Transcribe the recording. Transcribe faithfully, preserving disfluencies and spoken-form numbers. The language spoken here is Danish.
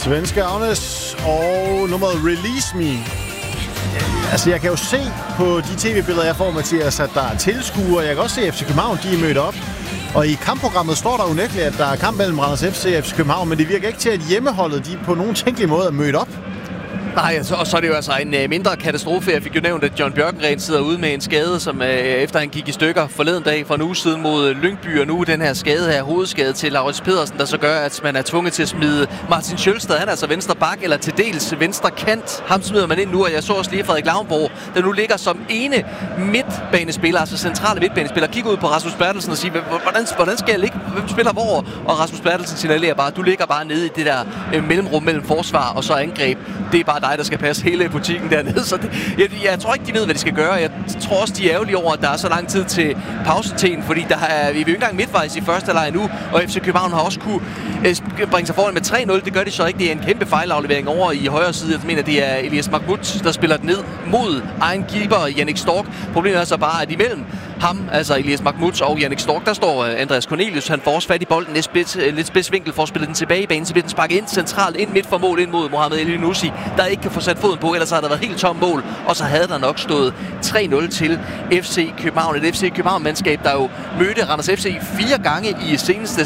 Svenske Agnes og nummeret Release Me. Altså, jeg kan jo se på de tv-billeder, jeg får, Mathias, at der er tilskuere. Jeg kan også se, at F C København, de er mødt op. Og i kampprogrammet står der unægteligt, at der er kamp mellem Randers F C og F C København, men det virker ikke til, at hjemmeholdet, de på nogen tænkelig måde er mødt op. Nej, altså, og så er det jo altså en uh, mindre katastrofe. Jeg fik jo nævnt, at John Bjørkengren sidder ude med en skade, som uh, efter han gik i stykker forleden dag for en uge siden mod uh, Lyngby, og nu den her skade her, hovedskade til Laurits Pedersen, der så gør, at man er tvunget til at smide Martin Sjølstad. Han er altså venstre bak, eller til dels venstre kant. Ham smider man ind nu, og jeg så også lige Frederik Lavnborg, der nu ligger som ene midtbanespiller, altså centrale midtbanespiller. Kig ud på Rasmus Bertelsen og sige, hvordan, hvordan skal jeg ligge? Hvem spiller hvor? Og Rasmus Bertelsen signalerer bare, du ligger bare nede i det der uh, mellemrum mellem forsvar og så angreb. Det er bare dig, der skal passe hele butikken dernede. Så det, jeg, jeg tror ikke, de ved, hvad de skal gøre. Jeg tror også, de er ærgerlige over, at der er så lang tid til pausetiden, fordi der er, vi er jo ikke engang midtvejs i første leg nu, og F C København har også kunne øh, bringe sig foran med tre nul. Det gør de så ikke. Det er en kæmpe fejlaflevering over i højre side. Jeg mener, det er Elias Mahmoud, der spiller ned mod egen keeper, Jannik Stork. Problemet er så bare, at imellem ham, altså Elias Mahmoud og Jannik Stork, der står Andreas Cornelius. Han får også fat i bolden lidt spids, lidt spids vinkel for at spille den tilbage i banen, så bliver den sparket ind centralt, ind midt for mål, ind mod Mohamed Elyounoussi, der ikke kan få sat foden på, ellers har der været helt tom mål, og så havde der nok stået tre nul til F C København. Et F C København-mandskab, der jo mødte Randers F C fire gange i seneste